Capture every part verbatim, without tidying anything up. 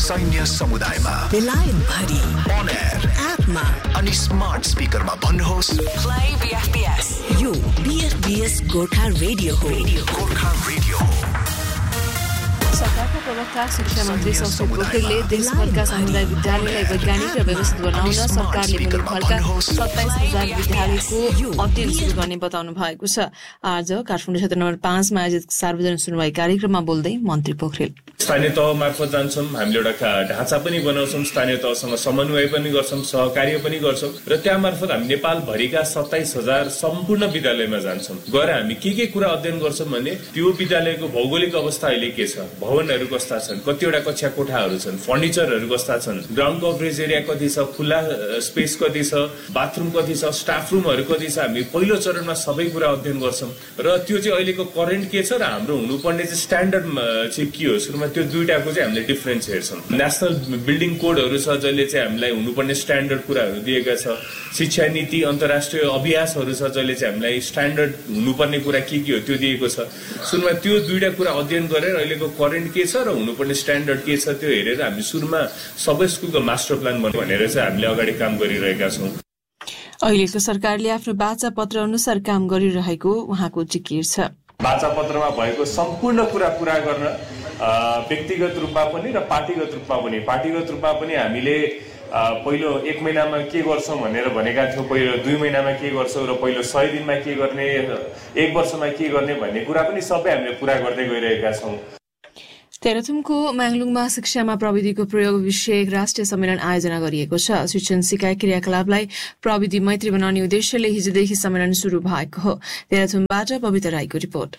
सैन्य समुदायमा बेलायत भरि on air एपमा अनि स्मार्ट स्पिकरमा भन्नुहोस् प्ले बीएफपीएस यो बीएफपीएस गोर्खा रेडियो हो गोर्खा रेडियो हो। सरकारका प्रवक्ता शिक्षा मन्त्री संस्कृत पोखरेलले देशभरका सामुदायिक विद्यालयलाई वैज्ञानिक र व्यवस्थित बनाउन सरकारले मुलुकभरका सत्ताइस हजार विद्यालयको अध्ययन सुरु गर्ने बताउनु भएको छ। आज काठमाडौँ क्षेत्र नम्बर पाँचमा आयोजित सार्वजनिक सुनवाई कार्यक्रममा बोल्दै मन्त्री पोखरेल स्थानीय तह मार्फत जान्छौँ, हामीले एउटा ढाँचा पनि बनाउँछौँ, स्थानीय तहसँग समन्वय पनि गर्छौँ, सहकार्य पनि गर्छौँ र त्यहाँ मार्फत हामी नेपालभरिका सत्ताइस हजार सम्पूर्ण विद्यालयमा जान्छौँ। गएर हामी के के कुरा अध्ययन गर्छौँ भने त्यो विद्यालयको भौगोलिक अवस्था अहिले के छ, भवनहरू कस्ता छन्, कतिवटा कक्षा कोठाहरू छन्, फर्निचरहरू कस्ता छन्, ग्राउन्ड कभरेज एरिया कति छ, खुल्ला स्पेस कति छ, बाथरुम कति छ, स्टाफ रुमहरू कति छ, हामी पहिलो चरणमा सबै कुरा अध्ययन गर्छौँ। र त्यो चाहिँ अहिलेको करेन्ट के छ र हाम्रो हुनुपर्ने चाहिँ स्ट्यान्डर्ड चाहिँ के हो, सुरुमा त्यो दुईटाको चाहिँ हामीले डिफरेन्स हेर्छौँ। नेसनल बिल्डिङ कोडहरू छ जसले चाहिँ हामीलाई हुनुपर्ने स्ट्यान्डर्ड कुराहरू दिएका छ, शिक्षा नीति अन्तर्राष्ट्रिय अभ्यासहरू छ जसले चाहिँ हामीलाई स्ट्यान्डर्ड हुनुपर्ने कुरा के के हो त्यो दिएको छ। सुरुमा त्यो दुईटा कुरा अध्ययन गरेर अहिलेको करेन्ट के छ र हुनुपर्ने स्ट्यान्डर्ड के छ त्यो हेरेर हामी सुरुमा सबै स्कुलको मास्टर प्लान बनाउँ भनेर चाहिँ हामीले अगाडि काम गरिरहेका छौँ। अहिलेको सरकारले आफ्नो बाचा पत्र अनुसार काम गरिरहेको उहाँको जिकिर छ। बाचा पत्रमा भएको सम्पूर्ण कुरा पूरा गर्न व्यक्तिगत रूपमा पनि र पार्टीगत रूपमा पनि पार्टीगत रूपमा पनि हामीले पहिलो एक महिनामा के गर्छौँ भनेर भनेका थियौँ, पहिलो दुई महिनामा के गर्छौँ र पहिलो सय दिनमा के गर्ने, एक वर्षमा के गर्ने भन्ने कुरा पनि सबै हामीले पूरा गर्दै गइरहेका छौँ। तेह्रथुमको म्याङलुङमा शिक्षामा प्रविधिको प्रयोग विषयक राष्ट्रिय सम्मेलन आयोजना गरिएको छ। शिक्षण सिकाइ क्रियाकलापलाई प्रविधि मैत्री बनाउने उद्देश्यले हिजोदेखि सम्मेलन शुरू भएको हो। तेह्रथुमबाट पवित्र राईको रिपोर्ट।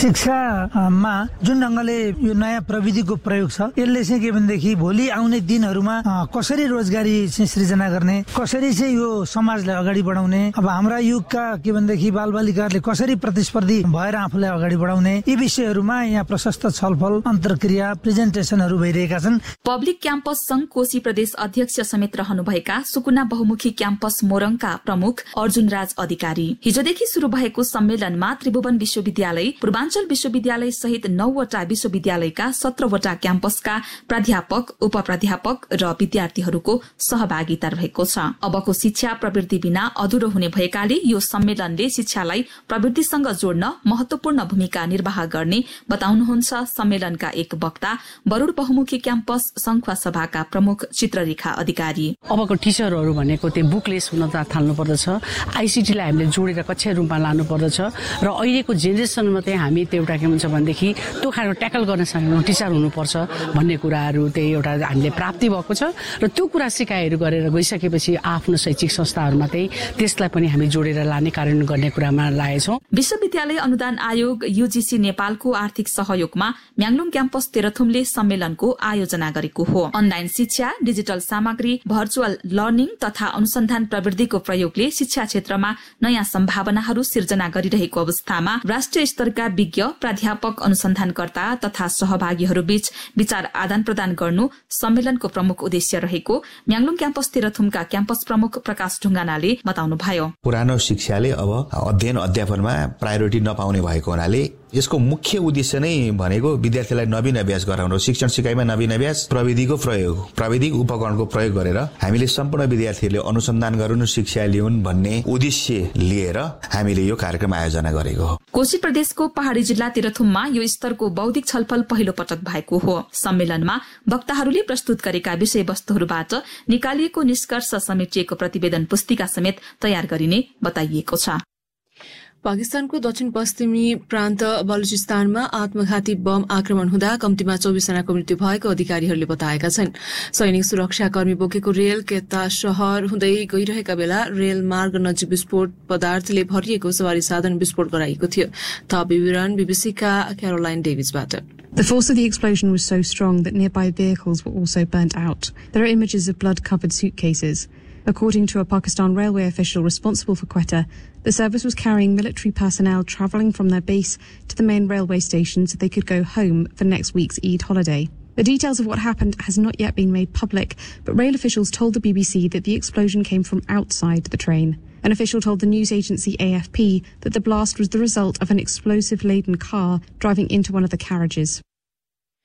शिक्षामा जुन ढङ्गले यो नयाँ प्रविधिको प्रयोग छ यसले चाहिँ के भनेदेखि भोलि आउने दिनहरूमा कसरी रोजगारी चाहिँ सृजना गर्ने, कसरी चाहिँ यो समाजलाई अगाडि बढाउने, अब हाम्रा युगका के भनेदेखि बालबालिकाहरूले कसरी प्रतिस्पर्धी भएर आफूलाई अगाडि बढाउने, यी विषयहरूमा यहाँ प्रशस्त छलफल अन्तर्क्रिया प्रेजेन्टेसनहरू भइरहेका छन्। पब्लिक क्याम्पस संघ कोशी प्रदेश अध्यक्ष समेत रहनुभएका सुकुना बहुमुखी क्याम्पस मोरङका प्रमुख अर्जुन राज अधिकारी हिजोदेखि शुरू भएको सम्मेलनमा त्रिभुवन विश्वविद्यालय, पूर्वाञ्चल विश्वविद्यालय सहित नौवटा विश्वविद्यालयका सत्रवटा क्याम्पसका प्राध्यापक, उप प्राध्यापक र विद्यार्थीहरूको सहभागिता रहेको छ। अबको शिक्षा प्रवृत्ति बिना अधुरो हुने भएकाले यो सम्मेलनले शिक्षालाई प्रवृत्तिसँग जोड्न महत्वपूर्ण भूमिका निर्वाह गर्ने बताउनुहुन्छ सम्मेलनका एक वक्ता बरुड बहुमुखी क्याम्पस संखुवा सभाका प्रमुख चित्ररेखा अधिकारी। अबको टिचरहरू भनेको त्यो बुकलेस हुन थाल्नु पर्दछ, आइसिटीलाई हामीले जोडेर कक्षा रूपमा लानु पर्दछ र अहिलेको जेनेरेसनमा चाहिँ हामी त्यो एउटा के भन्छ भनेदेखि त्यो खालको ट्याकल गर्न सक्ने टिचर हुनुपर्छ भन्ने कुराहरू त्यही एउटा हामीले प्राप्ति भएको छ र त्यो कुरा सिकाइहरू गरेर गइसकेपछि आफ्नो शैक्षिक संस्थाहरूमा चाहिँ त्यसलाई पनि हामी जोडेर लाने कार्यान्वयन गर्ने कुरामा लागेछौँ। विश्वविद्यालय अनुदान आयोग यूजीसी नेपालको आर्थिक सहयोगमा म्याङलुङ क्याम्पस तेह्रथुमले सम्मेलनको आयोजना गरेको हो। अनलाइन शिक्षा, डिजिटल सामग्री, भर्चुअल लर्निङ तथा अनुसन्धान प्रविधिको प्रयोगले शिक्षा क्षेत्रमा नयाँ सम्भावनाहरू सिर्जना गरिरहेको अवस्थामा राष्ट्रिय स्तरका विज्ञ, प्राध्यापक, अनुसन्धानकर्ता तथा सहभागीहरू बीच विचार आदान प्रदान गर्नु सम्मेलनको प्रमुख उद्देश्य रहेको म्याङलुङ क्याम्पस तेह्रथुमका क्याम्पस प्रमुख प्रकाश ढुङ्गानाले बताउनुभयो। पुरानो शिक्षाले अब अध्ययन अध्यापनमा प्रायोरिटी नपाउने भएको हुनाले यसको मुख्य उद्देश्य नै भनेको विद्यार्थीलाई नवीन अभ्यास गराउनु, शिक्षण सिकाइमा नवीन अभ्यास, प्रविधिको प्रयोग, प्राविधिक उपकरणको प्रयोग गरेर हामीले सम्पूर्ण विद्यार्थीहरूले अनुसन्धान गरून्, शिक्षा लिउन् भन्ने उद्देश्य लिएर हामीले यो कार्यक्रम आयोजना गरेको हो। कोशी प्रदेशको पहाड़ी जिल्ला तेह्रथुममा यो स्तरको बौद्धिक छलफल पहिलो पटक भएको हो। सम्मेलनमा वक्ताहरूले प्रस्तुत गरेका विषयवस्तुहरूबाट निकालिएको निष्कर्ष समेटिएको प्रतिवेदन पुस्तिका समेत तयार गरिने बताइएको छ। पाकिस्तानको दक्षिण पश्चिमी प्रान्त बलुचिस्तानमा आत्मघाती बम आक्रमण हुँदा कम्तीमा चौबिस जनाको मृत्यु भएको अधिकारीहरूले बताएका छन्। सैनिक सुरक्षाकर्मी बोकेको रेल केता शहर हुँदै गइरहेका बेला रेल मार्ग नजिक विस्फोट पदार्थले भरिएको सवारी साधन विस्फोट गराइएको थियो। थप विवरण बीबीसीका क्यारोलाइन डेभिसबाट। The force of the explosion was so strong that nearby vehicles were also burnt out. There are images of blood-covered suitcases. According to a Pakistan railway official responsible for Quetta, the service was carrying military personnel travelling from their base to the main railway station so they could go home for next week's Eid holiday. The details of what happened has not yet been made public, but rail officials told the B B C that the explosion came from outside the train. An official told the news agency A F P that the blast was the result of an explosive-laden car driving into one of the carriages.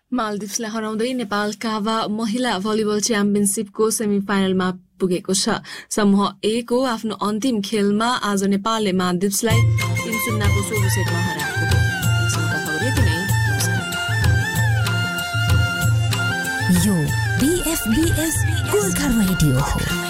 मालदिप्सलाई हराउँदै नेपाल काभा महिला volleyball च्याम्पियनसिपको semi फाइनलमा पुगेको छ। समूह ए को आफ्नो अन्तिम खेलमा आज नेपालले मालदिप्सलाई तीन शून्यको सोह्र सेटमा हराएको हो। यो बीएफबीएस गोर्खा रेडियो हो।